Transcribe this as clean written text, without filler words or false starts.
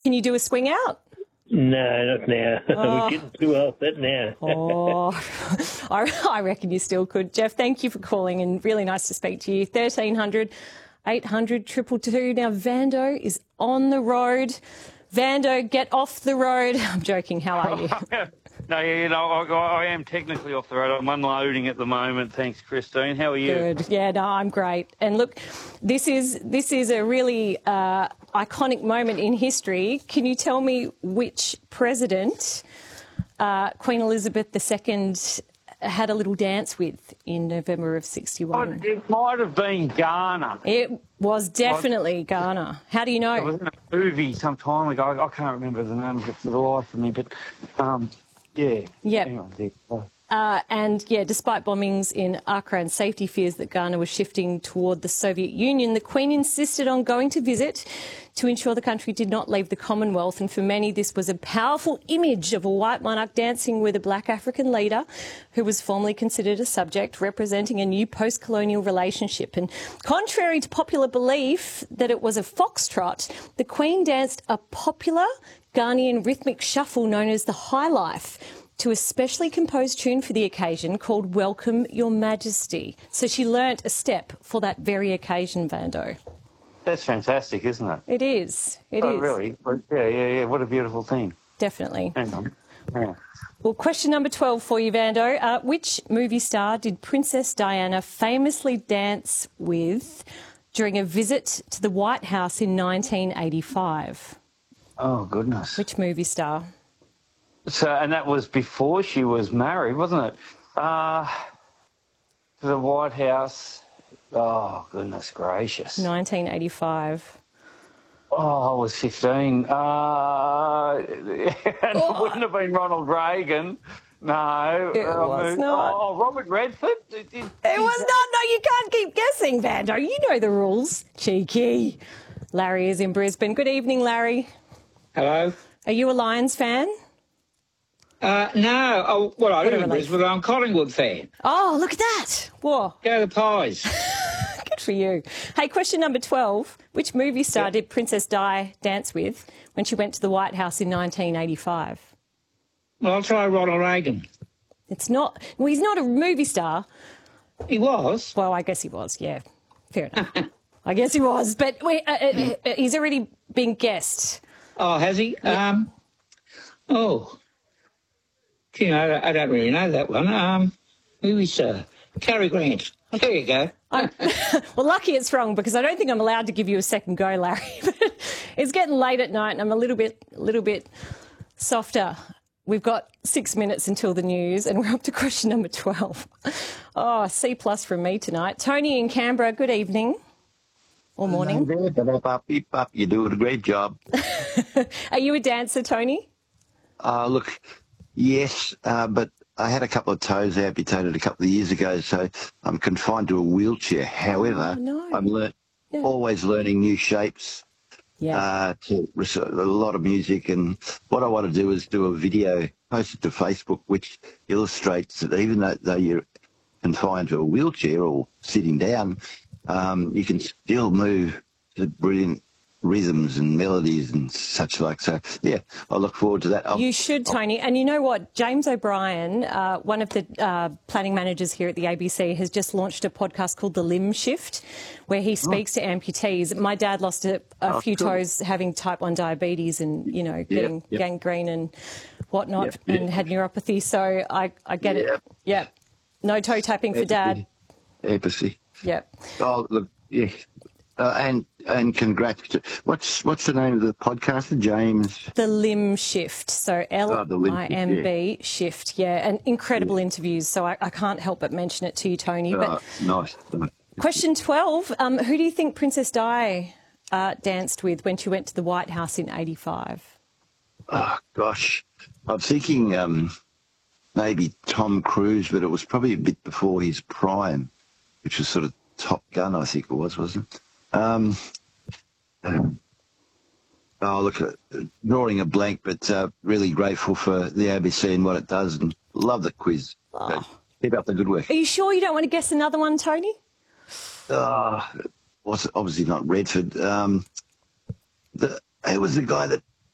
Can you do a swing out? No, not now. We're getting too old for that now. I reckon you still could. Jeff, thank you for calling and really nice to speak to you. 1300 800 222. Now, Vando is on the road. Vando, get off the road. I'm joking. How are you? No, I am technically off the road. I'm unloading at the moment. Thanks, Christine. How are you? Good. Yeah, no, I'm great. And look, this is a really iconic moment in history. Can you tell me which president Queen Elizabeth II had a little dance with in November of 61? It might have been Ghana. It was definitely Ghana. How do you know? It was in a movie some time ago. I can't remember the name of it for the life of me, but yeah. Yeah. Anyway, and, despite bombings in Accra and safety fears that Ghana was shifting toward the Soviet Union, the Queen insisted on going to visit to ensure the country did not leave the Commonwealth. And for many, this was a powerful image of a white monarch dancing with a black African leader who was formerly considered a subject, representing a new post-colonial relationship. And contrary to popular belief that it was a foxtrot, the Queen danced a popular Ghanaian rhythmic shuffle known as the High Life to a specially composed tune for the occasion called Welcome Your Majesty. So she learnt a step for that very occasion, Vando. that's fantastic, isn't it? It is. It Oh, is. really? Yeah. What a beautiful thing. Definitely. Hang on. Yeah. Well, question number 12 for you, Vando. Which movie star did Princess Diana famously dance with during a visit to the White House in 1985? Oh, goodness. Which movie star? So, and that was before she was married, wasn't it? To the White House. Oh, goodness gracious. 1985. Oh, I was 15. It wouldn't have been Ronald Reagan. No. It was not. Oh, Robert Redford? It was not. No, you can't keep guessing, Vando. You know the rules. Cheeky. Larry is in Brisbane. Good evening, Larry. Hello. Are you a Lions fan? No. Oh, well, I live in relief. Brisbane, but I'm a Collingwood fan. Oh, look at that. Whoa. Go the Pies. Good for you. Hey, question number 12. Which movie star did Princess Di dance with when she went to the White House in 1985? Well, I'll try Ronald Reagan. It's not... Well, he's not a movie star. He was. Well, I guess he was, yeah. Fair enough. I guess he was. But he's already been guessed. Oh, has he? Yeah. Gee, I don't really know that one. Movie star. Cary Grant. There you go. Well, lucky it's wrong because I don't think I'm allowed to give you a second go, Larry. But it's getting late at night and I'm a little bit softer. We've got 6 minutes until the news and we're up to question number 12. Oh, C+ from me tonight. Tony in Canberra, good evening. Or morning. You're doing a great job. Are you a dancer, Tony? Look, yes, but I had a couple of toes amputated a couple of years ago, so I'm confined to a wheelchair. However, I'm always learning new shapes, to a lot of music. And what I want to do is do a video, post it to Facebook, which illustrates that even though you're confined to a wheelchair or sitting down, you can still move to brilliant rhythms and melodies and such like. So, yeah, I look forward to that. You should, Tony. And you know what? James O'Brien, one of the planning managers here at the ABC, has just launched a podcast called The Limb Shift, where he speaks to amputees. My dad lost a few toes having type 1 diabetes and, getting gangrene and whatnot and had neuropathy. So I get it. Yeah. No toe tapping for Dad. Empathy. Yep. Oh, look, yeah. And congrats. What's the name of the podcaster, James? The Limb Shift. So LIMB Shift. Yeah, and incredible interviews. So I can't help but mention it to you, Tony. But nice. Question 12. Who do you think Princess Di danced with when she went to the White House in 85? Oh, gosh. I'm thinking maybe Tom Cruise, but it was probably a bit before his prime, which was sort of Top Gun, I think it was, wasn't it? Drawing a blank, but really grateful for the ABC and what it does, and love the quiz. So keep up the good work. Are you sure you don't want to guess another one, Tony? Was obviously not Redford. It was the guy that